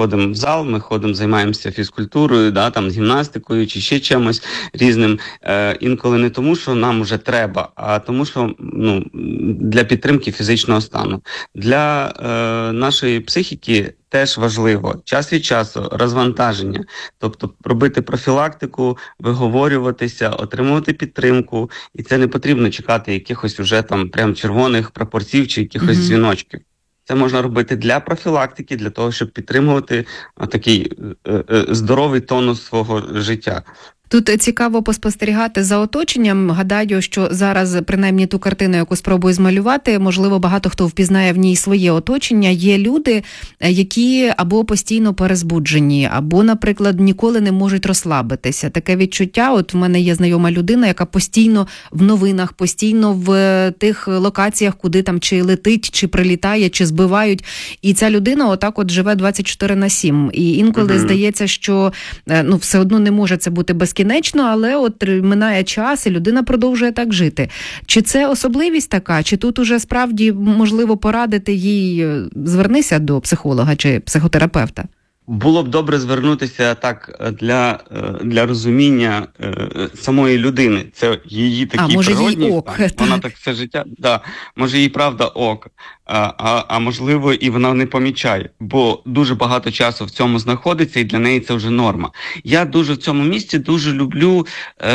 ходимо в зал, ми ходимо, займаємося фізкультурою, да, там, гімнастикою чи ще чимось різним. Інколи не тому, що нам вже треба, а тому, що для підтримки фізичного стану. Для нашої психіки теж важливо час від часу розвантаження, тобто робити профілактику, виговорюватися, отримувати підтримку, і це не потрібно чекати якихось уже там прям червоних прапорців чи якихось дзвіночків. Це можна робити для профілактики, для того, щоб підтримувати такий здоровий тонус свого життя. Тут цікаво поспостерігати за оточенням. Гадаю, що зараз, принаймні ту картину, яку спробую змалювати, можливо, багато хто впізнає в ній своє оточення. Є люди, які або постійно перезбуджені, або, наприклад, ніколи не можуть розслабитися. Таке відчуття, от в мене є знайома людина, яка постійно в новинах, постійно в тих локаціях, куди там чи летить, чи прилітає, чи збивають. І ця людина отак от живе 24/7. І інколи здається, що все одно не може це бути безкінечно, але от минає час, і людина продовжує так жити. Чи це особливість така? Чи тут уже справді можливо порадити їй, звернися до психолога чи психотерапевта? Було б добре звернутися так для розуміння самої людини. Це її такий природній стан. Вона так все життя, може їй правда ок, а можливо і вона не помічає, бо дуже багато часу в цьому знаходиться і для неї це вже норма. Я дуже в цьому місці дуже люблю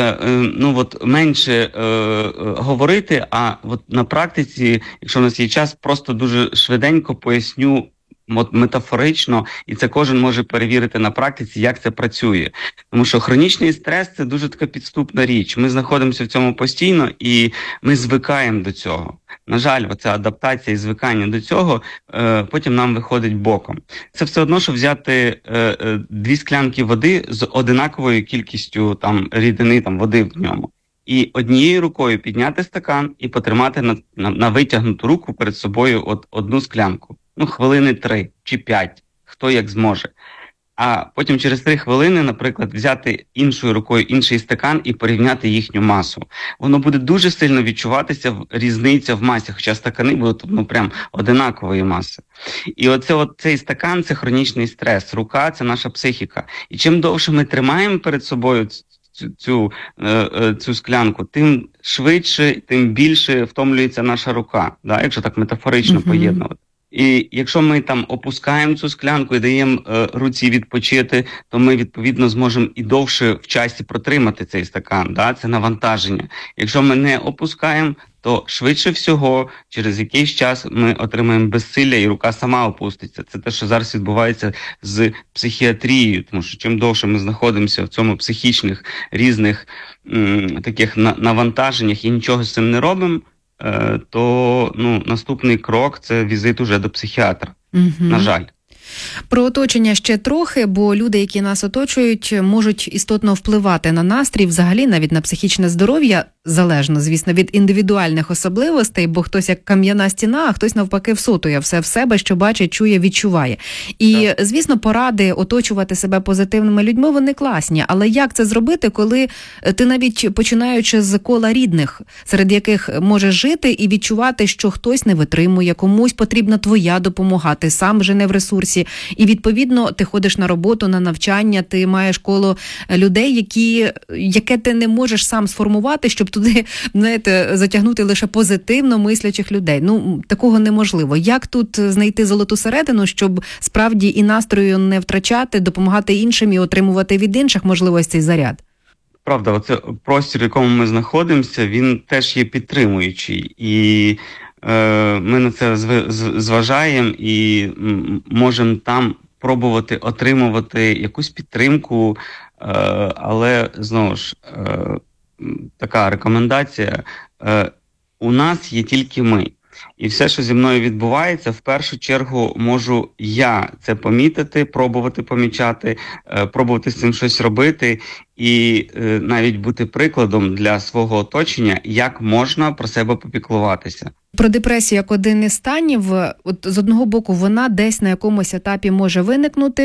менше говорити, а от на практиці, якщо у нас є час, просто дуже швиденько поясню метафорично, і це кожен може перевірити на практиці, як це працює. Тому що хронічний стрес – це дуже така підступна річ. Ми знаходимося в цьому постійно, і ми звикаємо до цього. На жаль, оця адаптація і звикання до цього потім нам виходить боком. Це все одно, що взяти 2 склянки води з одинаковою кількістю рідини, води в ньому. І однією рукою підняти стакан і потримати на витягнуту руку перед собою одну склянку. Хвилини 3 чи 5, хто як зможе. А потім через 3 хвилини, наприклад, взяти іншою рукою інший стакан і порівняти їхню масу. Воно буде дуже сильно відчуватися різниця в масі, хоча стакани будуть прям одинакової маси. І цей стакан – це хронічний стрес, рука – це наша психіка. І чим довше ми тримаємо перед собою цю склянку, тим швидше, тим більше втомлюється наша рука, якщо так метафорично поєднувати. І якщо ми опускаємо цю склянку і даємо руці відпочити, то ми, відповідно, зможемо і довше в часі протримати цей стакан, це навантаження. Якщо ми не опускаємо, то швидше всього, через якийсь час ми отримаємо безсилля і рука сама опуститься. Це те, що зараз відбувається з психіатрією, тому що чим довше ми знаходимося в цьому психічних різних таких навантаженнях і нічого з цим не робимо, то наступний крок – це візит уже до психіатра, на жаль. Про оточення ще трохи, бо люди, які нас оточують, можуть істотно впливати на настрій, взагалі навіть на психічне здоров'я, залежно, звісно, від індивідуальних особливостей, бо хтось як кам'яна стіна, а хтось навпаки всотує все в себе, що бачить, чує, відчуває. І, звісно, поради оточувати себе позитивними людьми, вони класні, але як це зробити, коли ти навіть починаючи з кола рідних, серед яких можеш жити і відчувати, що хтось не витримує, комусь потрібна твоя допомога, ти сам вже не в ресурсі, і відповідно ти ходиш на роботу, на навчання, ти маєш коло людей, яке ти не можеш сам сформувати, щоб туди, затягнути лише позитивно мислячих людей. Такого неможливо. Як тут знайти золоту середину, щоб справді і настрою не втрачати, допомагати іншим і отримувати від інших можливостей заряд? Правда, оце простір, в якому ми знаходимося, він теж є підтримуючий. І ми на це зважаємо і можемо там пробувати отримувати якусь підтримку, але, знову ж, така рекомендація, у нас є тільки ми. І все, що зі мною відбувається, в першу чергу можу я це помітити, пробувати помічати, пробувати з цим щось робити і навіть бути прикладом для свого оточення, як можна про себе попіклуватися. Про депресію як один із станів, от з одного боку вона десь на якомусь етапі може виникнути,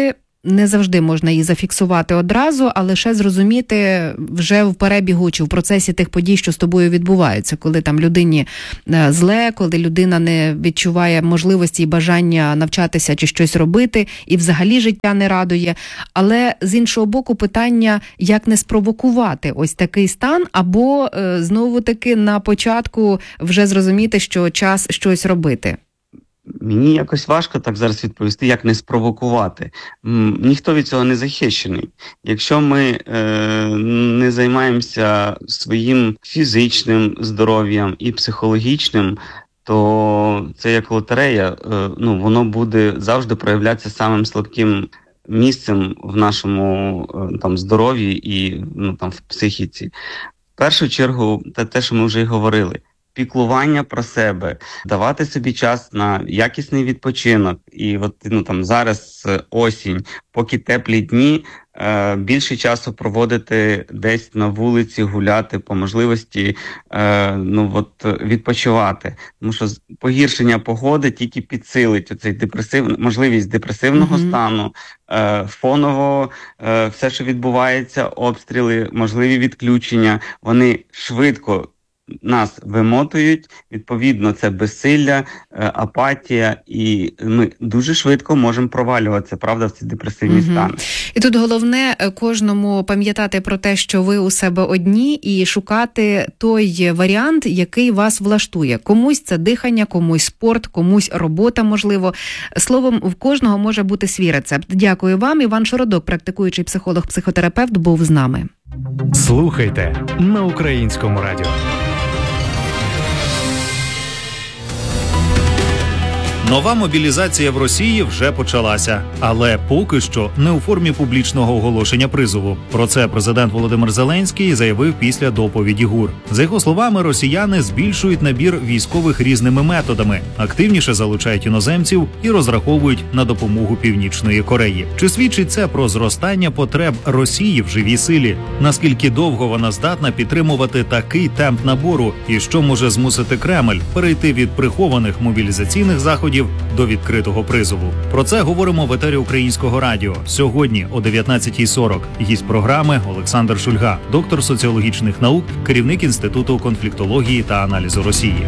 не завжди можна її зафіксувати одразу, а лише зрозуміти вже в перебігу чи в процесі тих подій, що з тобою відбуваються, коли там людині зле, коли людина не відчуває можливості і бажання навчатися чи щось робити, і взагалі життя не радує. Але з іншого боку, питання, як не спровокувати ось такий стан, або знову-таки на початку вже зрозуміти, що час щось робити. Мені якось важко так зараз відповісти, як не спровокувати. Ніхто від цього не захищений. Якщо ми не займаємося своїм фізичним здоров'ям і психологічним, то це як лотерея, воно буде завжди проявлятися самим слабким місцем в нашому здоров'ї і в психіці. В першу чергу, те, що ми вже й говорили, піклування про себе, давати собі час на якісний відпочинок. І зараз осінь, поки теплі дні, більше часу проводити десь на вулиці, гуляти, по можливості відпочивати. Тому що погіршення погоди тільки підсилить оцей можливість депресивного стану, фоново все, що відбувається, обстріли, можливі відключення, вони швидко нас вимотують, відповідно, це безсилля, апатія, і ми дуже швидко можемо провалюватися, правда, в ці депресивні стани. І тут головне кожному пам'ятати про те, що ви у себе одні, і шукати той варіант, який вас влаштує. Комусь це дихання, комусь спорт, комусь робота, можливо. Словом, в кожного може бути свій рецепт. Дякую вам. Іван Шородок, практикуючий психолог-психотерапевт, був з нами. Слухайте на Українському радіо. Нова мобілізація в Росії вже почалася, але поки що не у формі публічного оголошення призову. Про це президент Володимир Зеленський заявив після доповіді ГУР. За його словами, росіяни збільшують набір військових різними методами, активніше залучають іноземців і розраховують на допомогу Північної Кореї. Чи свідчить це про зростання потреб Росії в живій силі? Наскільки довго вона здатна підтримувати такий темп набору? І що може змусити Кремль перейти від прихованих мобілізаційних заходів до відкритого призову? Про це говоримо в етері Українського радіо. Сьогодні о 19:40. Гість програми Олександр Шульга, доктор соціологічних наук, керівник Інституту конфліктології та аналізу Росії.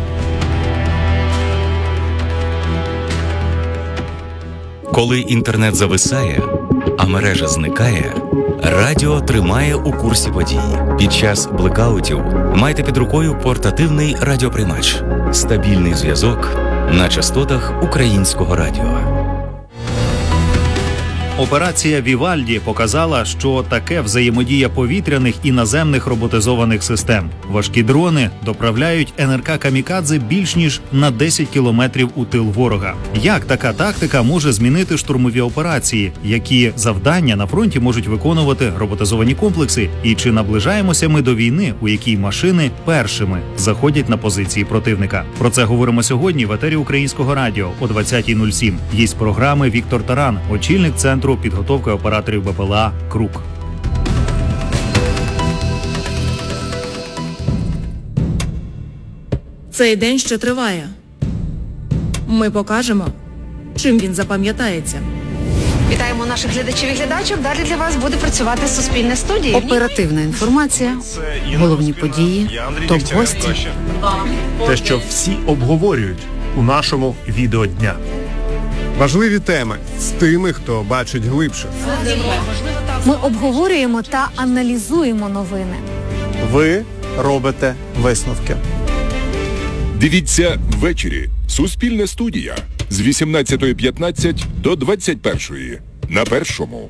Коли інтернет зависає, а мережа зникає, радіо тримає у курсі подій. Під час блекаутів майте під рукою портативний радіоприймач. Стабільний зв'язок на частотах Українського радіо. Операція «Вівальді» показала, що таке взаємодія повітряних і наземних роботизованих систем. Важкі дрони доправляють НРК «Камікадзе» більш ніж на 10 кілометрів у тил ворога. Як така тактика може змінити штурмові операції? Які завдання на фронті можуть виконувати роботизовані комплекси? І чи наближаємося ми до війни, у якій машини першими заходять на позиції противника? Про це говоримо сьогодні в етері Українського радіо о 20:07. Гість програми Віктор Таран, очільник Центру підготовки операторів БПЛА «Крук». Цей день ще триває. Ми покажемо, чим він запам'ятається. Вітаємо наших глядачів і глядачок. Далі для вас буде працювати Суспільне студія. Оперативна інформація, головні події, топ-гості. Те, що всі обговорюють у нашому відео дня. Важливі теми з тими, хто бачить глибше. Ми обговорюємо та аналізуємо новини. Ви робите висновки. Дивіться ввечері. Суспільне студія з 18:15 до 21:00 на Першому.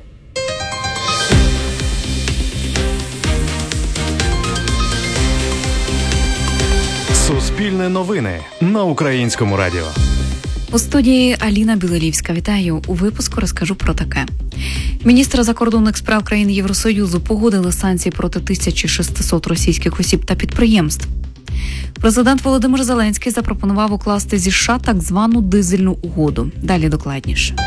Суспільне новини на Українському радіо. У студії Аліна Білорівська. Вітаю. У випуску розкажу про таке. Міністри закордонних справ країн Євросоюзу погодили санкції проти 1600 російських осіб та підприємств. Президент Володимир Зеленський запропонував укласти зі США так звану дизельну угоду. Далі докладніше.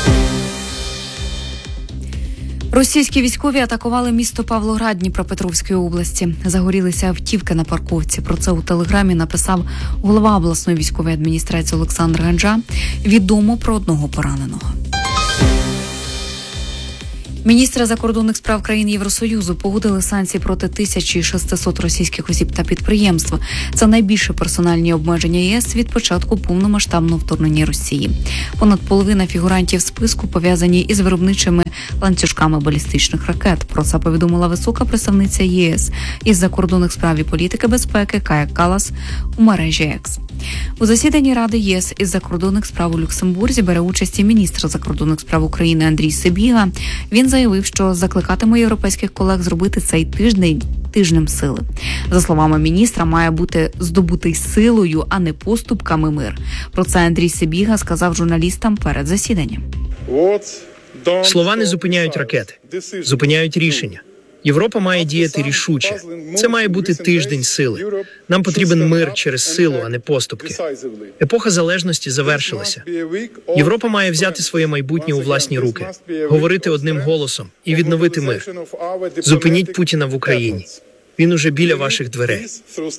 Російські військові атакували місто Павлоград Дніпропетровської області. Загорілися автівки на парковці. Про це у Телеграмі написав голова обласної військової адміністрації Олександр Ганджа. Відомо про одного пораненого. Міністри закордонних справ країн Євросоюзу погодили санкції проти 1600 російських осіб та підприємств. Це найбільше персональні обмеження ЄС від початку повномасштабного вторгнення Росії. Понад половина фігурантів списку пов'язані із виробничими ланцюжками балістичних ракет. Про це повідомила висока представниця ЄС із закордонних справ і політики безпеки Кая Каллас у мережі Екс. У засіданні Ради ЄС із закордонних справ у Люксембурзі бере участь і міністр закордонних справ України Андрій Сибіга. Він заявив, що закликатиме європейських колег зробити цей тиждень тижнем сили. За словами міністра, має бути здобутий силою, а не поступками мир. Про це Андрій Сибіга сказав журналістам перед засіданням. Слова не зупиняють ракети, зупиняють рішення. Європа має діяти рішуче. Це має бути тиждень сили. Нам потрібен мир через силу, а не поступки. Епоха залежності завершилася. Європа має взяти своє майбутнє у власні руки, говорити одним голосом і відновити мир. Зупиніть Путіна в Україні. Він уже біля ваших дверей.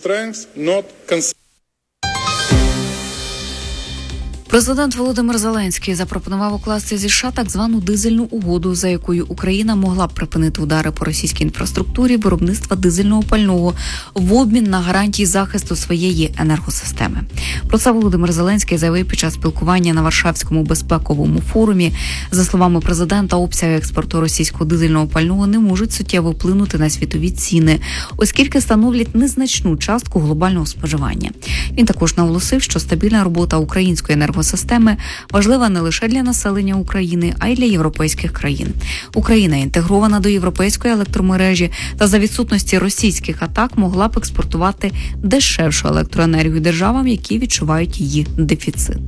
Президент Володимир Зеленський запропонував укласти зі США так звану дизельну угоду, за якою Україна могла б припинити удари по російській інфраструктурі виробництва дизельного пального в обмін на гарантії захисту своєї енергосистеми. Про це Володимир Зеленський заявив під час спілкування на Варшавському безпековому форумі. За словами президента, обсяги експорту російського дизельного пального не можуть суттєво вплинути на світові ціни, оскільки становлять незначну частку глобального споживання. Він також наголосив, що стабільна робота української енергосистеми важлива не лише для населення України, а й для європейських країн. Україна інтегрована до європейської електромережі та за відсутності російських атак могла б експортувати дешевшу електроенергію державам, які відчувають її дефіцит.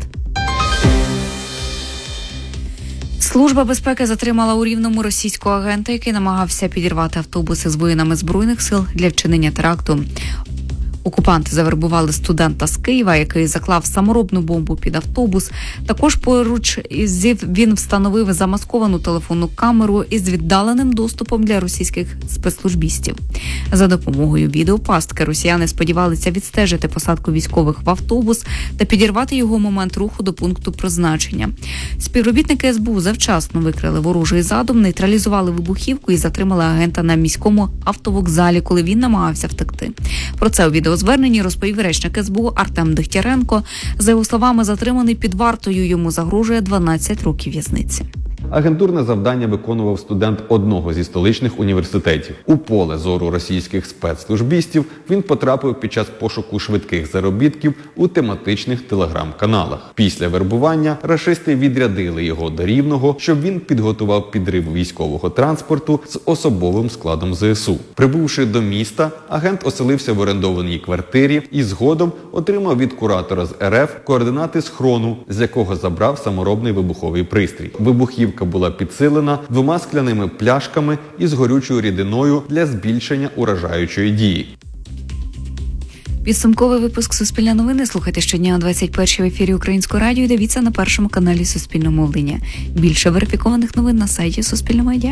Служба безпеки затримала у Рівному російського агента, який намагався підірвати автобуси з воїнами Збройних сил для вчинення теракту. Окупанти завербували студента з Києва, який заклав саморобну бомбу під автобус. Також поруч він встановив замасковану телефонну камеру із віддаленим доступом для російських спецслужбістів. За допомогою відеопастки росіяни сподівалися відстежити посадку військових в автобус та підірвати його момент руху до пункту призначення. Співробітники СБУ завчасно викрили ворожий задум, нейтралізували вибухівку і затримали агента на міському автовокзалі, коли він намагався втекти. Про це у відеозверненні розповів речник СБУ Артем Дегтяренко. За його словами, затриманий під вартою, йому загрожує 12 років в'язниці. Агентурне завдання виконував студент одного зі столичних університетів. У поле зору російських спецслужбістів він потрапив під час пошуку швидких заробітків у тематичних телеграм-каналах. Після вербування рашисти відрядили його до Рівного, щоб він підготував підрив військового транспорту з особовим складом ЗСУ. Прибувши до міста, агент оселився в орендованій квартирі і згодом отримав від куратора з РФ координати схрону, з якого забрав саморобний вибуховий пристрій. Вибухівка була підсилена 2 скляними пляшками із горючою рідиною для збільшення уражаючої дії. Підсумковий випуск «Суспільне новини» слухайте щодня о 21-й в ефірі Українського радіо і дивіться на першому каналі Суспільне мовлення. Більше верифікованих новин на сайті Суспільне медіа.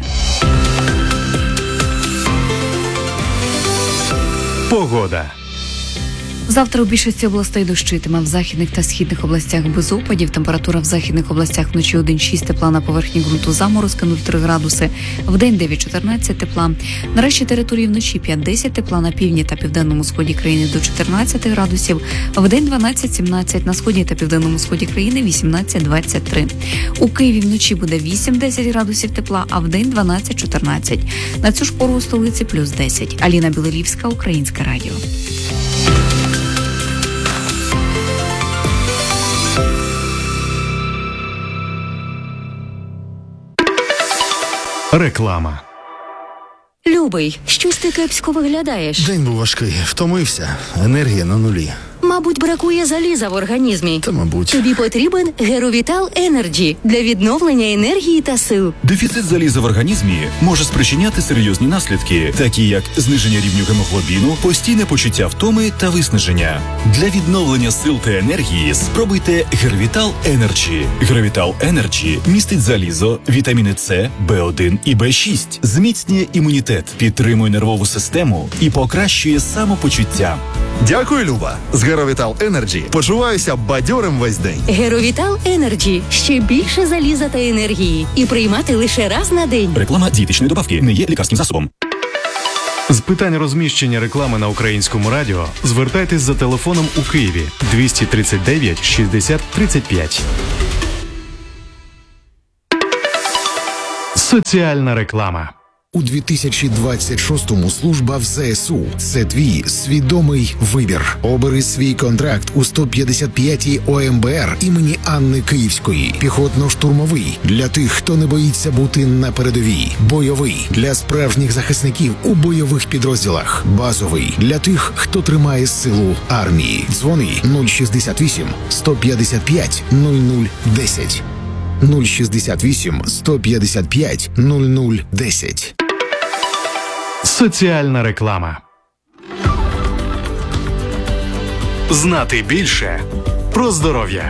Погода. Завтра у більшості областей дощитиме. В західних та східних областях без опадів. Температура в західних областях вночі 1,6 тепла, на поверхні ґрунту заморозки 0,3 градуси. Вдень 9-14 тепла. На решті території вночі 5-10 тепла, на півдні та південному сході країни до 14 градусів. Вдень 12-17, на сході та південному сході країни 18-23. У Києві вночі буде 8-10 градусів тепла, а вдень 12-14. На цю ж пору у столиці плюс 10. Аліна Білолівська, Українське радіо. Реклама. Любий, щось ти кепсько виглядаєш. День був важкий, втомився, енергія на нулі. Мабуть, бракує заліза в організмі. Та, мабуть. Тобі потрібен Геровітал Енерджі для відновлення енергії та сил. Дефіцит заліза в організмі може спричиняти серйозні наслідки, такі як зниження рівню гемоглобіну, постійне почуття втоми та виснаження. Для відновлення сил та енергії спробуйте Геровітал Енерджі. Геровітал Енерджі містить залізо, вітаміни С, В1 і В6, зміцнює імунітет, підтримує нервову систему і покращує самопочуття. Дякую, Люба. З Геровітал Енерджі почуваюся бадьорим весь день. Геровітал Енерджі. Ще більше заліза та енергії. І приймати лише раз на день. Реклама дієтичної добавки не є лікарським засобом. З питань розміщення реклами на Українському радіо звертайтесь за телефоном у Києві 239 60 35. Соціальна реклама. У 2026-му служба в ЗСУ – це твій свідомий вибір. Обери свій контракт у 155-й ОМБР імені Анни Київської. Піхотно-штурмовий – для тих, хто не боїться бути на передовій. Бойовий – для справжніх захисників у бойових підрозділах. Базовий – для тих, хто тримає силу армії. Дзвони 068 155 0010. 068 155 0010. Соціальна реклама. Знати більше про здоров'я.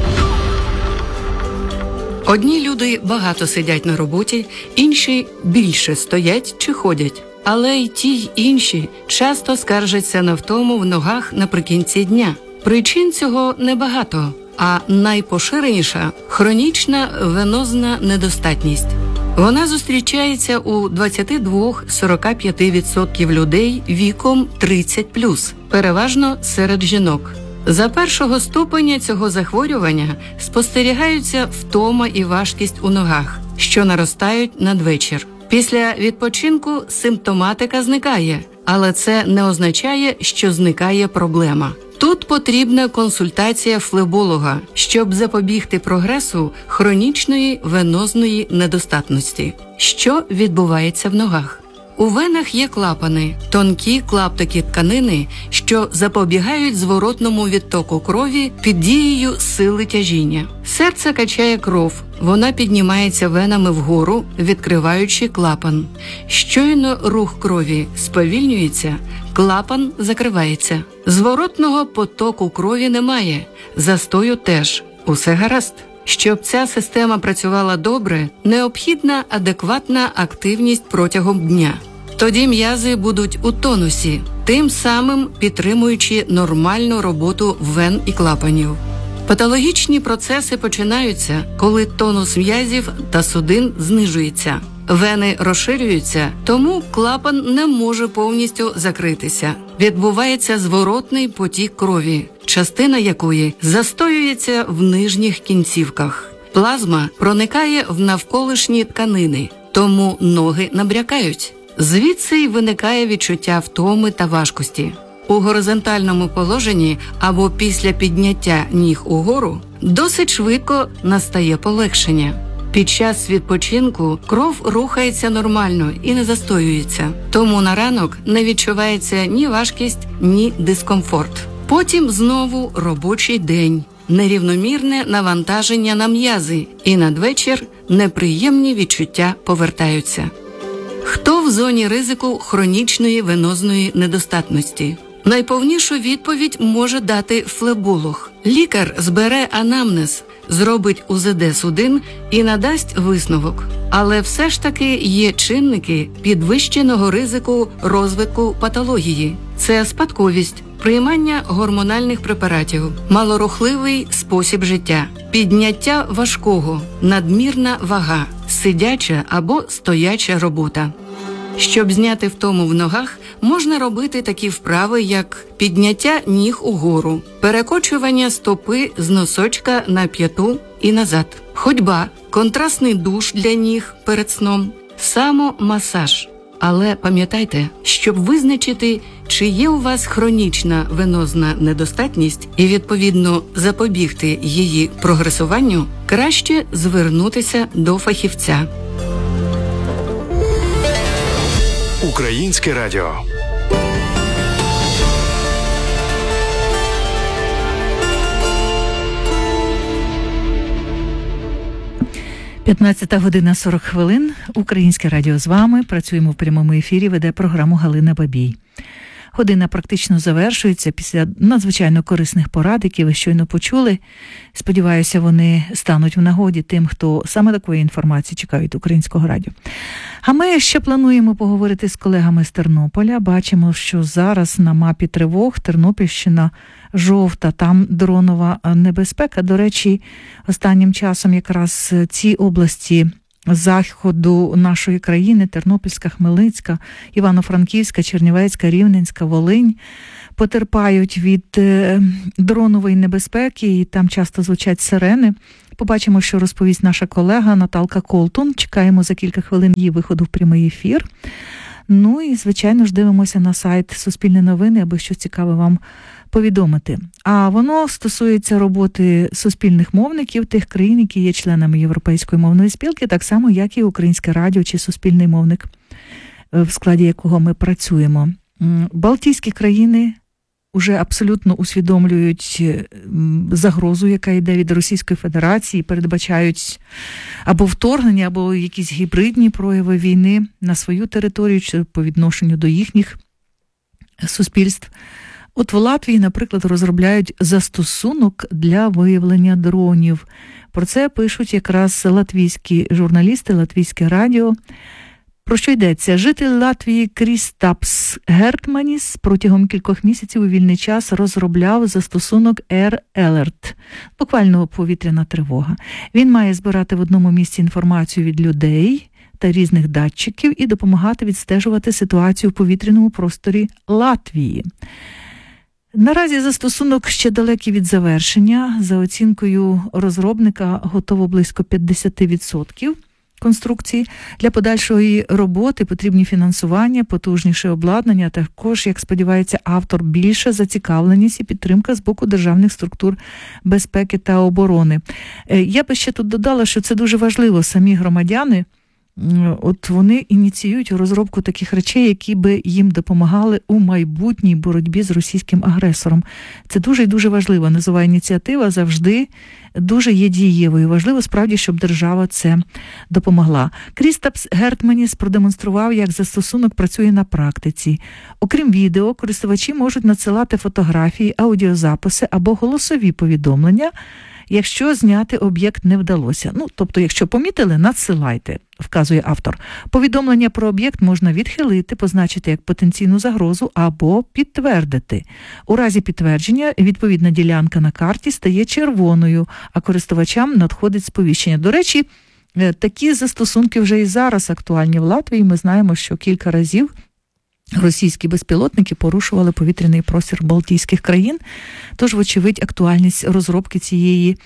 Одні люди багато сидять на роботі, інші більше стоять чи ходять. Але й ті, й інші часто скаржаться на втому в ногах наприкінці дня. Причин цього небагато, а найпоширеніша – хронічна венозна недостатність. Вона зустрічається у 22-45% людей віком 30+, переважно серед жінок. За першого ступеня цього захворювання спостерігаються втома і важкість у ногах, що наростають надвечір. Після відпочинку симптоматика зникає, але це не означає, що зникає проблема. Тут потрібна консультація флеболога, щоб запобігти прогресу хронічної венозної недостатності. Що відбувається в ногах? У венах є клапани, тонкі клаптики тканини, що запобігають зворотному відтоку крові під дією сили тяжіння. Серце качає кров, вона піднімається венами вгору, відкриваючи клапан. Щойно рух крові сповільнюється, клапан закривається. Зворотного потоку крові немає, застою теж. Усе гаразд. Щоб ця система працювала добре, необхідна адекватна активність протягом дня. Тоді м'язи будуть у тонусі, тим самим підтримуючи нормальну роботу вен і клапанів. Патологічні процеси починаються, коли тонус м'язів та судин знижується. Вени розширюються, тому клапан не може повністю закритися. Відбувається зворотний потік крові, частина якої застоюється в нижніх кінцівках. Плазма проникає в навколишні тканини, тому ноги набрякають. Звідси й виникає відчуття втоми та важкості. У горизонтальному положенні або після підняття ніг угору досить швидко настає полегшення. Під час відпочинку кров рухається нормально і не застоюється, тому на ранок не відчувається ні важкість, ні дискомфорт. Потім знову робочий день, нерівномірне навантаження на м'язи, і надвечір неприємні відчуття повертаються. Хто в зоні ризику хронічної венозної недостатності? Найповнішу відповідь може дати флеболог. Лікар збере анамнез, зробить УЗД судин і надасть висновок. Але все ж таки є чинники підвищеного ризику розвитку патології. Це спадковість, приймання гормональних препаратів, малорухливий спосіб життя, підняття важкого, надмірна вага, сидяча або стояча робота. Щоб зняти втому в ногах, можна робити такі вправи, як підняття ніг угору, перекочування стопи з носочка на п'яту і назад, ходьба, контрастний душ для ніг перед сном, самомасаж. Але пам'ятайте, щоб визначити, чи є у вас хронічна венозна недостатність і, відповідно, запобігти її прогресуванню, краще звернутися до фахівця. Українське радіо. П'ятнадцята година 40 хвилин. Українське радіо з вами. Працюємо в прямому ефірі, веде програму Галина Бабій. Година практично завершується після надзвичайно корисних порад, які ви щойно почули. Сподіваюся, вони стануть в нагоді тим, хто саме такої інформації чекає від Українського радіо. А ми ще плануємо поговорити з колегами з Тернополя. Бачимо, що зараз на мапі тривог Тернопільщина жовта, там дронова небезпека. До речі, останнім часом якраз ці області заходу нашої країни, Тернопільська, Хмельницька, Івано-Франківська, Чернівецька, Рівненська, Волинь, потерпають від дронової небезпеки, і там часто звучать сирени. Побачимо, що розповість наша колега Наталка Колтун. Чекаємо за кілька хвилин її виходу в прямий ефір. Ну і, звичайно ж, дивимося на сайт Суспільне новини, аби щось цікаве вам повідомити. А воно стосується роботи суспільних мовників тих країн, які є членами Європейської мовної спілки, так само, як і Українське радіо чи Суспільний мовник, в складі якого ми працюємо. Балтійські країни уже абсолютно усвідомлюють загрозу, яка йде від Російської Федерації, передбачають або вторгнення, або якісь гібридні прояви війни на свою територію чи по відношенню до їхніх суспільств. От в Латвії, наприклад, розробляють застосунок для виявлення дронів. Про це пишуть якраз латвійські журналісти, Латвійське радіо. Про що йдеться? Житель Латвії Крістапс Гертманіс протягом кількох місяців у вільний час розробляв застосунок Air Alert, буквально повітряна тривога. Він має збирати в одному місці інформацію від людей та різних датчиків і допомагати відстежувати ситуацію в повітряному просторі Латвії. Наразі застосунок ще далекий від завершення. За оцінкою розробника, готово близько 50% конструкції. Для подальшої роботи потрібні фінансування, потужніше обладнання, також, як сподівається автор, більша зацікавленість і підтримка з боку державних структур безпеки та оборони. Я би ще тут додала, що це дуже важливо. Самі громадяни, от вони ініціюють розробку таких речей, які би їм допомагали у майбутній боротьбі з російським агресором. Це дуже і дуже важливо. Низова ініціатива завжди дуже є дієвою. Важливо справді, щоб держава це допомогла. Крістапс Гертманіс продемонстрував, як застосунок працює на практиці. Окрім відео, користувачі можуть надсилати фотографії, аудіозаписи або голосові повідомлення, якщо зняти об'єкт не вдалося. Тобто, якщо помітили, надсилайте, вказує автор. Повідомлення про об'єкт можна відхилити, позначити як потенційну загрозу або підтвердити. У разі підтвердження відповідна ділянка на карті стає червоною, а користувачам надходить сповіщення. До речі, такі застосунки вже і зараз актуальні в Латвії. Ми знаємо, що кілька разів російські безпілотники порушували повітряний простір Балтійських країн, тож, вочевидь, актуальність розробки цієї,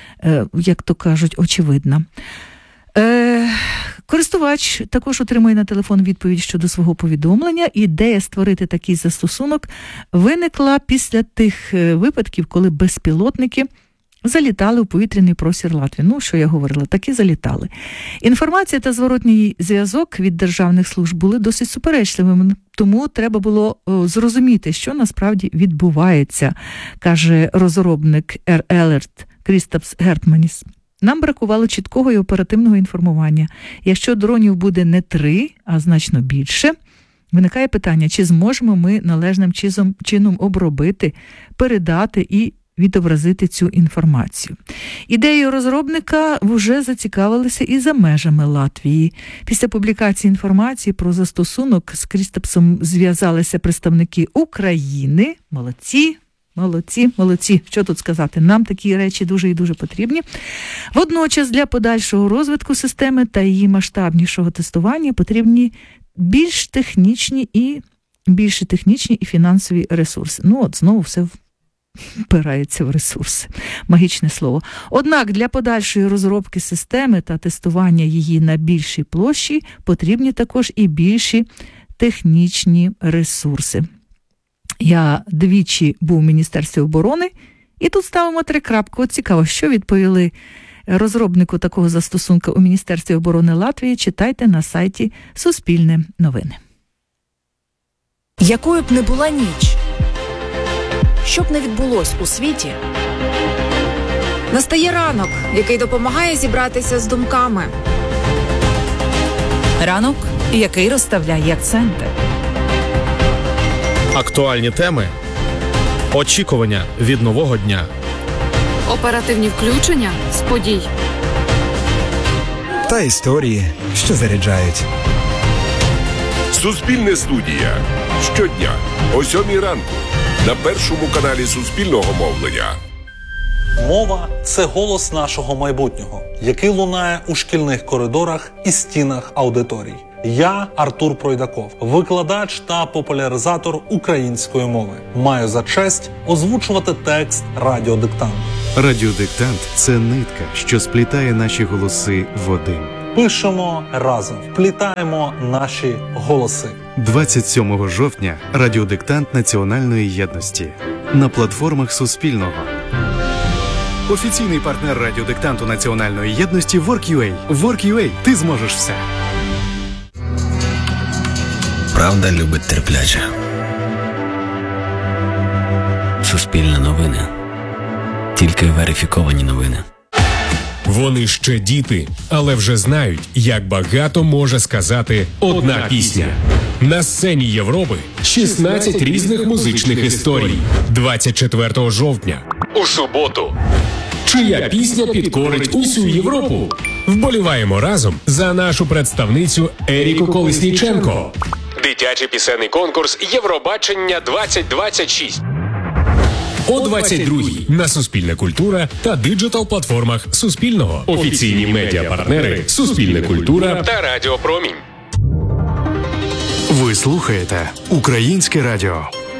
як то кажуть, очевидна. Користувач також отримує на телефон відповідь щодо свого повідомлення. Ідея створити такий застосунок виникла після тих випадків, коли безпілотники залітали у повітряний простір Латвії. Що я говорила, таки залітали. Інформація та зворотній зв'язок від державних служб були досить суперечливими, тому треба було зрозуміти, що насправді відбувається, каже розробник Air Alert Крістапс Гертманіс. Нам бракувало чіткого і оперативного інформування. Якщо дронів буде не 3, а значно більше, виникає питання, чи зможемо ми належним чином обробити, передати і відобразити цю інформацію. Ідеєю розробника вже зацікавилися і за межами Латвії. Після публікації інформації про застосунок з Крістапсом зв'язалися представники України. Молодці. Що тут сказати? Нам такі речі дуже і дуже потрібні. Водночас для подальшого розвитку системи та її масштабнішого тестування потрібні більш технічні і фінансові ресурси. Знову все впирається в ресурси. Магічне слово. Однак для подальшої розробки системи та тестування її на більшій площі потрібні також і більші технічні ресурси. Я двічі був в Міністерстві оборони, і тут ставимо 3 крапки. От цікаво, що відповіли розробнику такого застосунка у Міністерстві оборони Латвії. Читайте на сайті Суспільне новини. Якою б не була ніч, що б не відбулось у світі, настає ранок, який допомагає зібратися з думками. Ранок, який розставляє акценти. Актуальні теми. Очікування від нового дня. Оперативні включення з подій. Та історії, що заряджають. Суспільне студія. Щодня о 7 ранку на Першому каналі Суспільного мовлення. Мова – це голос нашого майбутнього, який лунає у шкільних коридорах і стінах аудиторій. Я Артур Пройдаков, викладач та популяризатор української мови. Маю за честь озвучувати текст радіодиктанту. Радіодиктант – це нитка, що сплітає наші голоси в один. Пишемо разом, вплітаємо наші голоси. 27 жовтня радіодиктант Національної єдності на платформах Суспільного. Офіційний партнер радіодиктанту Національної єдності Work.ua. Work.ua. Ти зможеш все. Правда любить терпляче. Суспільне новини. Тільки верифіковані новини. Вони ще діти, але вже знають, як багато може сказати одна пісня. На сцені Європи 16 різних музичних історій. 24 жовтня. У суботу. Чия пісня підкорить усю Європу? Вболіваємо разом за нашу представницю Еріку Колесніченко. Дитячий пісенний конкурс Євробачення 2026. О 22-й на Суспільне культура та диджитал-платформах Суспільного. Офіційні медіапартнери Суспільне культура та Радіо Промінь. Ви слухаєте Українське радіо.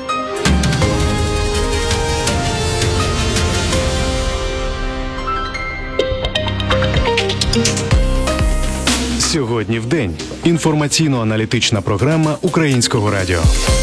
Сьогодні в день. Інформаційно-аналітична програма Українського радіо.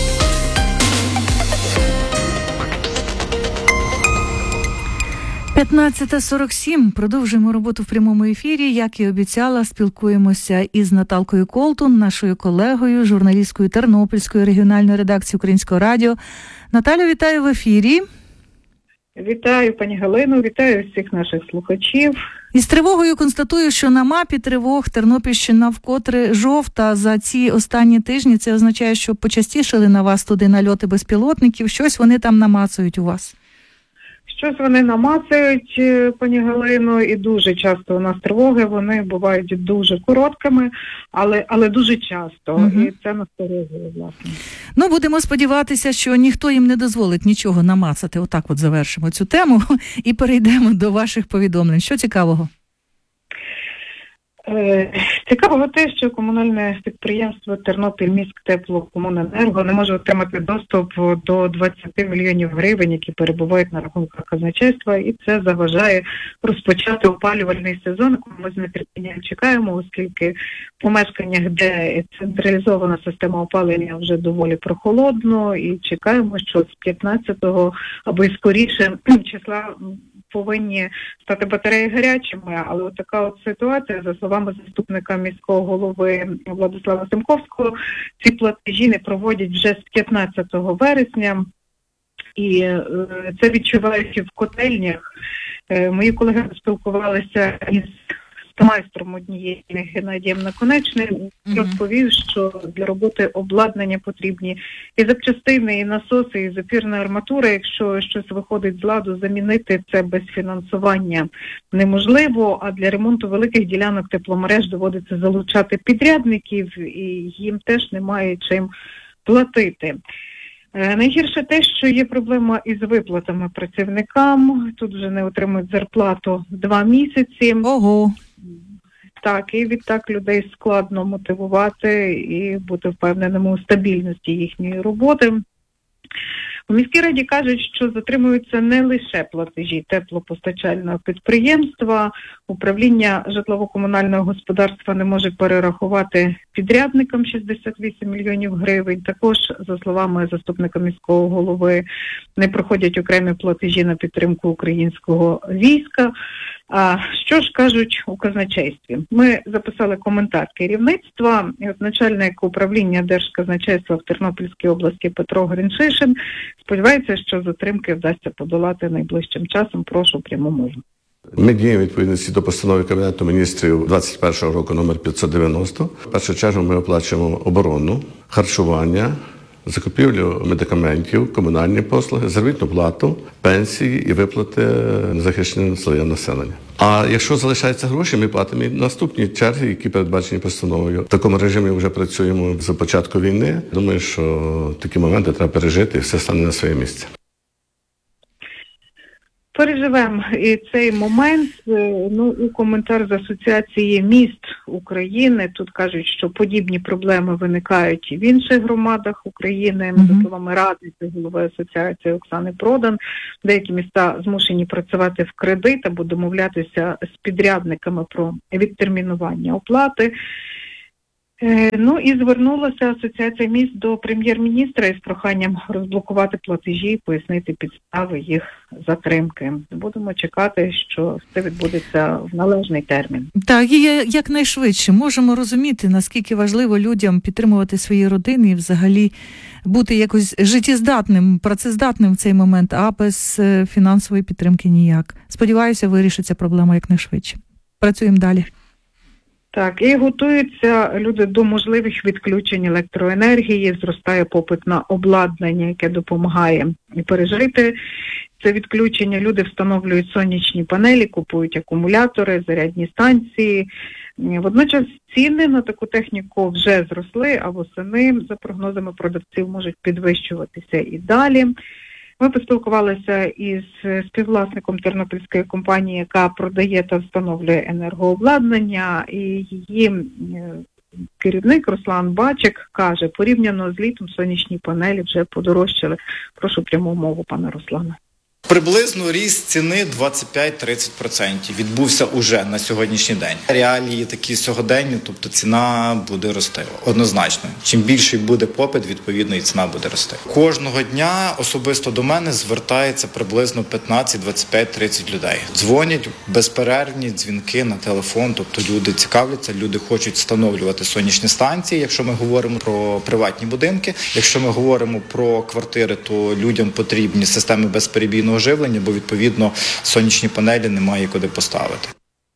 – 15:47. Продовжуємо роботу в прямому ефірі. Як і обіцяла, спілкуємося із Наталкою Колтун, нашою колегою, журналісткою Тернопільської регіональної редакції Українського радіо. Наталю, вітаю в ефірі. Вітаю, пані Галину, вітаю всіх наших слухачів. Із тривогою констатую, що на мапі тривог Тернопільщина вкотре жовта за ці останні тижні. Це означає, що почастішали на вас туди нальоти безпілотників. Щось вони там намацують у вас. Щось вони намацають, пані Галино, і дуже часто у нас тривоги, вони бувають дуже короткими, але дуже часто, і це насторожує, власне. Ну, будемо сподіватися, що ніхто їм не дозволить нічого намацати. Отак от завершимо цю тему і перейдемо до ваших повідомлень. Що цікавого? Цікаво те, що комунальне підприємство Тернопільміськтеплокомуненерго не може отримати доступ до 20 мільйонів гривень, які перебувають на рахунках казначейства, і це заважає розпочати опалювальний сезон, який ми з нетерпінням чекаємо, оскільки в помешканнях, де централізована система опалення, вже доволі прохолодно, і чекаємо, що з 15-го або й скоріше числа повинні стати батареї гарячими, але от така от ситуація, за словами заступника міського голови Владислава Семковського, ці платежі не проводять вже з 15 вересня, і це відчувають і в котельнях. Мої колеги спілкувалися із майстром однієї Геннадієм Наконечним, розповів, що для роботи обладнання потрібні і запчастини, і насоси, і запірна арматура. Якщо щось виходить з ладу, замінити це без фінансування неможливо, а для ремонту великих ділянок тепломереж доводиться залучати підрядників, і їм теж немає чим платити. Найгірше те, що є проблема із виплатами працівникам. Тут вже не отримують зарплату 2 місяці. Ого! Так, і відтак людей складно мотивувати і бути впевненими у стабільності їхньої роботи. У міській раді кажуть, що затримуються не лише платежі теплопостачального підприємства. Управління житлово-комунального господарства не може перерахувати підрядникам 68 мільйонів гривень. Також, за словами заступника міського голови, не проходять окремі платежі на підтримку українського війська. А що ж кажуть у казначействі? Ми записали коментар керівництва. І от начальник управління Держказначейства в Тернопільській області Петро Гриншишин сподівається, що затримки вдасться подолати найближчим часом. Прошу пряму мову. Ми діємо відповідності до постанови Кабінету міністрів 21 року номер 590. В першу чергу ми оплачуємо оборону, харчування, закупівлю медикаментів, комунальні послуги, заробітну плату, пенсії і виплати незахищеним слоям населення. А якщо залишаються гроші, ми платимо і наступні черги, які передбачені постановою. В такому режимі вже працюємо з початку війни. Думаю, що такі моменти треба пережити і все стане на своє місце. Переживемо і цей момент. У коментар з Асоціації міст України тут кажуть, що подібні проблеми виникають і в інших громадах України. За словами радниці голови асоціації Оксани Продан, деякі міста змушені працювати в кредит або домовлятися з підрядниками про відтермінування оплати. І звернулася Асоціація міст до прем'єр-міністра із проханням розблокувати платежі і пояснити підстави їх затримки. Будемо чекати, що це відбудеться в належний термін. Так, і якнайшвидше можемо розуміти, наскільки важливо людям підтримувати свої родини і взагалі бути якось життєздатним, працездатним в цей момент, а без фінансової підтримки ніяк. Сподіваюся, вирішиться проблема якнайшвидше. Працюємо далі. Так, і готуються люди до можливих відключень електроенергії, зростає попит на обладнання, яке допомагає пережити це відключення. Люди встановлюють сонячні панелі, купують акумулятори, зарядні станції. Водночас ціни на таку техніку вже зросли, а восени, за прогнозами продавців, можуть підвищуватися і далі. Ми поспілкувалися із співвласником тернопільської компанії, яка продає та встановлює енергообладнання, і її керівник Руслан Бачик каже, порівняно з літом сонячні панелі вже подорожчали. Прошу пряму мову пана Руслана. Приблизно ріст ціни 25-30% відбувся уже на сьогоднішній день. Реалії такі сьогоденні, тобто ціна буде рости однозначно. Чим більший буде попит, відповідно і ціна буде рости. Кожного дня особисто до мене звертається приблизно 15, 25, 30 людей. Дзвонять безперервні дзвінки на телефон, тобто люди цікавляться, люди хочуть встановлювати сонячні станції, якщо ми говоримо про приватні будинки. Якщо ми говоримо про квартири, то людям потрібні системи безперебійного живлення, бо, відповідно, сонячні панелі немає куди поставити.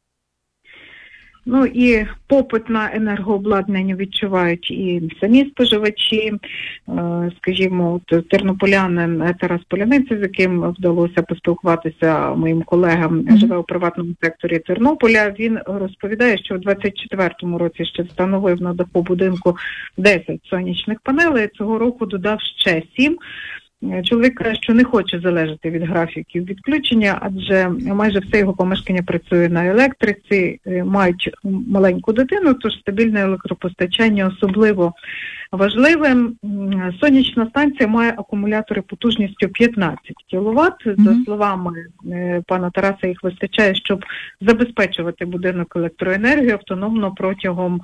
І попит на енергообладнання відчувають і самі споживачі. Скажімо, тернополянин Тарас Поляниця, з яким вдалося поспілкуватися моїм колегам, живе у приватному секторі Тернополя. Він розповідає, що у 24-му році ще встановив на даху будинку 10 сонячних панелей, цього року додав ще 7. Чоловік каже, що не хоче залежати від графіків відключення, адже майже все його помешкання працює на електриці, мають маленьку дитину, тож стабільне електропостачання особливо важливим. Сонячна станція має акумулятори потужністю 15 кВт. За словами пана Тараса, їх вистачає, щоб забезпечувати будинок електроенергією автономно протягом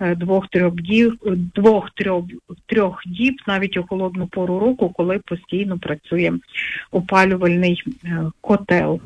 2-3 діб, навіть у холодну пору року, коли постійно працює опалювальний котел.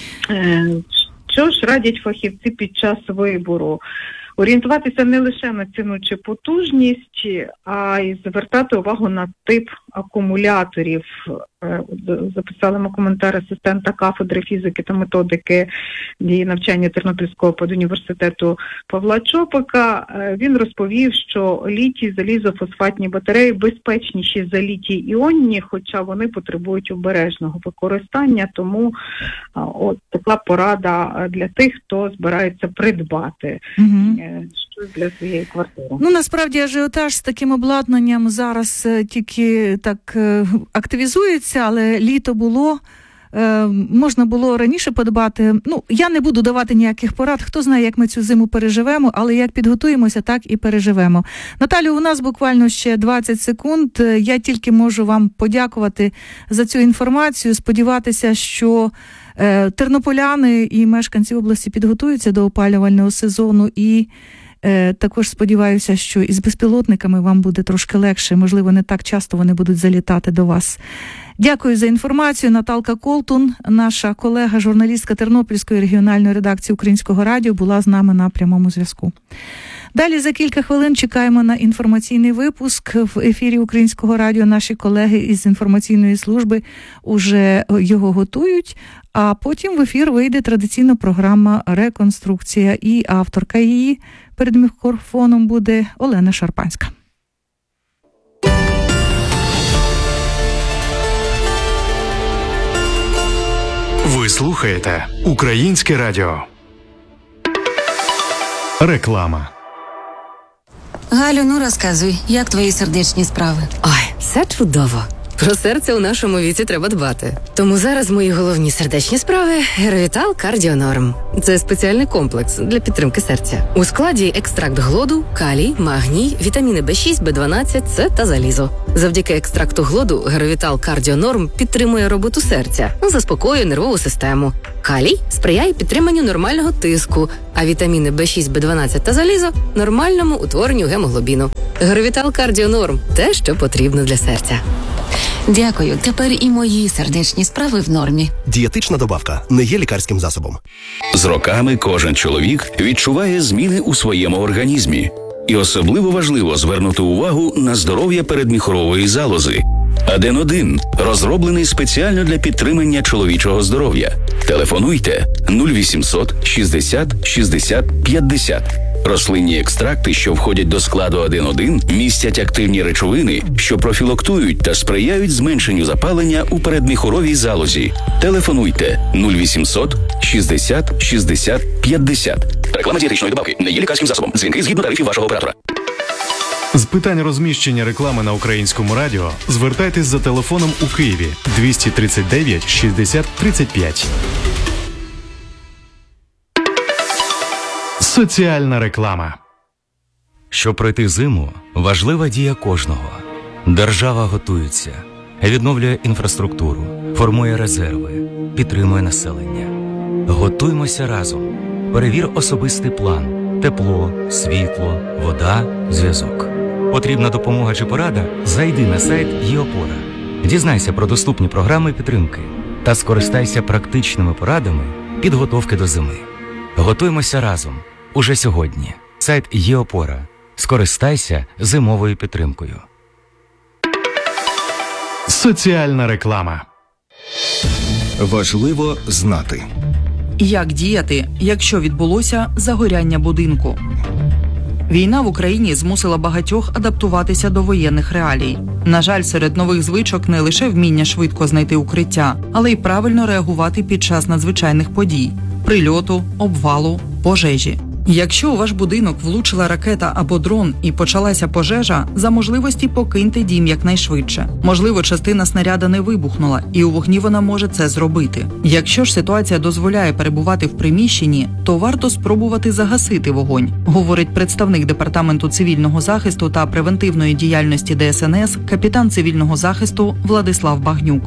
Що ж радять фахівці під час вибору? Орієнтуватися не лише на ціну чи потужність, а й звертати увагу на тип акумуляторів. Записали ми коментар асистента кафедри фізики та методики і навчання Тернопільського педуніверситету Павла Чопика. Він розповів, що літій залізофосфатні батареї безпечніші за літій-іонні, хоча вони потребують обережного використання, тому от така порада для тих, хто збирається придбати щось для своєї квартири. Насправді ажіотаж з таким обладнанням зараз тільки так активізується, але літо було, можна було раніше подбати. Я не буду давати ніяких порад, хто знає, як ми цю зиму переживемо, але як підготуємося, так і переживемо. Наталю, у нас буквально ще 20 секунд. Я тільки можу вам подякувати за цю інформацію, сподіватися, що тернополяни і мешканці області підготуються до опалювального сезону, і також сподіваюся, що із безпілотниками вам буде трошки легше, можливо, не так часто вони будуть залітати до вас. Дякую за інформацію. Наталка Колтун, наша колега, журналістка Тернопільської регіональної редакції Українського радіо, була з нами на прямому зв'язку. Далі за кілька хвилин чекаємо на інформаційний випуск. В ефірі Українського радіо наші колеги із інформаційної служби уже його готують, а потім в ефір вийде традиційна програма «Реконструкція», і авторка її перед мікрофоном буде Олена Шарпанська. Ви слухаєте Українське радіо. Реклама. Галю, ну розказуй, як твої сердечні справи? Ой, все чудово. Про серце у нашому віці треба дбати. Тому зараз мої головні сердечні справи – Геровітал Кардіонорм. Це спеціальний комплекс для підтримки серця. У складі екстракт глоду, калій, магній, вітаміни B6, B12, С та залізо. Завдяки екстракту глоду Геровітал Кардіонорм підтримує роботу серця, заспокоює нервову систему. Калій сприяє підтриманню нормального тиску, а вітаміни B6, B12 та залізо – нормальному утворенню гемоглобіну. Геровітал Кардіонорм – те, що потрібно для серця. Дякую, тепер і мої сердечні справи в нормі. Дієтична добавка не є лікарським засобом. З роками кожен чоловік відчуває зміни у своєму організмі. І особливо важливо звернути увагу на здоров'я передміхорової залози. Аден-1 розроблений спеціально для підтримання чоловічого здоров'я. Телефонуйте 0800 60 60 50. Рослинні екстракти, що входять до складу Аден-1, містять активні речовини, що профілактують та сприяють зменшенню запалення у передміхоровій залозі. Телефонуйте 0800 60 60 50. Реклама дієтичної добавки не є лікарським засобом. Дзвінки згідно тарифів вашого оператора. З питань розміщення реклами на Українському радіо звертайтесь за телефоном у Києві 239 60 35. Соціальна реклама. Щоб пройти зиму, важлива дія кожного. Держава готується, відновлює інфраструктуру, формує резерви, підтримує населення. Готуймося разом. Перевір особистий план. Тепло, світло, вода, зв'язок. Потрібна допомога чи порада? Зайди на сайт ЄОПОРА. Дізнайся про доступні програми підтримки та скористайся практичними порадами підготовки до зими. Готуймося разом. Уже сьогодні. Сайт ЄОПОРА. Скористайся зимовою підтримкою. Соціальна реклама. Важливо знати. Як діяти, якщо відбулося загоряння будинку? Війна в Україні змусила багатьох адаптуватися до воєнних реалій. На жаль, серед нових звичок не лише вміння швидко знайти укриття, але й правильно реагувати під час надзвичайних подій – прильоту, обвалу, пожежі. Якщо у ваш будинок влучила ракета або дрон і почалася пожежа, за можливості покиньте дім якнайшвидше. Можливо, частина снаряда не вибухнула, і у вогні вона може це зробити. Якщо ж ситуація дозволяє перебувати в приміщенні, то варто спробувати загасити вогонь, говорить представник Департаменту цивільного захисту та превентивної діяльності ДСНС, капітан цивільного захисту Владислав Багнюк.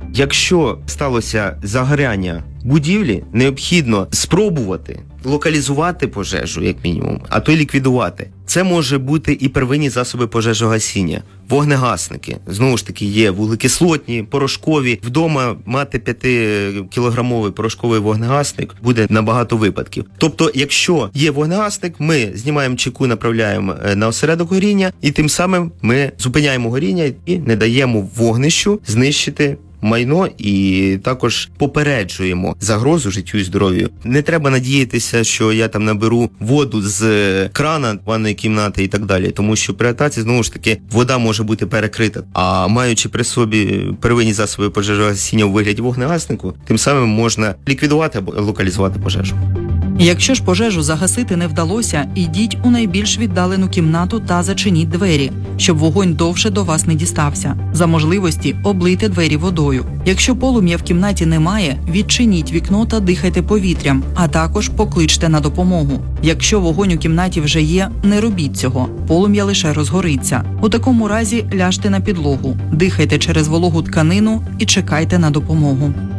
Якщо сталося загоряння будівлі, необхідно спробувати локалізувати пожежу, як мінімум, а то й ліквідувати. Це може бути і первинні засоби пожежогасіння, вогнегасники. Знову ж таки, є вуглекислотні, порошкові. Вдома мати 5-кілограмовий порошковий вогнегасник буде на багато випадків. Тобто, якщо є вогнегасник, ми знімаємо чеку, направляємо на осередок горіння, і тим самим ми зупиняємо горіння і не даємо вогнищу знищити майно, і також попереджуємо загрозу життю і здоров'ю. Не треба надіятися, що я там наберу воду з крана ванної кімнати і так далі, тому що при атаці, знову ж таки, вода може бути перекрита. А маючи при собі первинні засоби пожежогасіння у вигляді вогнегаснику, тим самим можна ліквідувати або локалізувати пожежу. Якщо ж пожежу загасити не вдалося, ідіть у найбільш віддалену кімнату та зачиніть двері, щоб вогонь довше до вас не дістався. За можливості облийте двері водою. Якщо полум'я в кімнаті немає, відчиніть вікно та дихайте повітрям, а також покличте на допомогу. Якщо вогонь у кімнаті вже є, не робіть цього. Полум'я лише розгориться. У такому разі ляжте на підлогу, дихайте через вологу тканину і чекайте на допомогу.